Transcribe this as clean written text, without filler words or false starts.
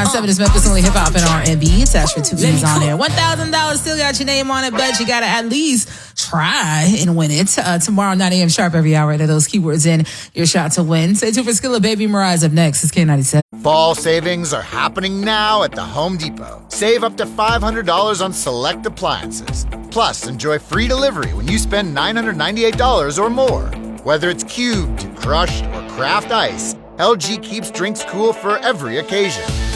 101.7 is Memphis only hip hop and R&B. Attached for 2 E's on there. $1,000 still got your name on it, but you got to at least try and win it. Tomorrow, 9 a.m. sharp every hour. Enter those keywords in your shot to win. Stay tuned for Skilla Baby Mirage up next. It's K97. Fall savings are happening now at the Home Depot. Save up to $500 on select appliances. Plus, enjoy free delivery when you spend $998 or more. Whether it's cubed, crushed, or craft ice, LG keeps drinks cool for every occasion.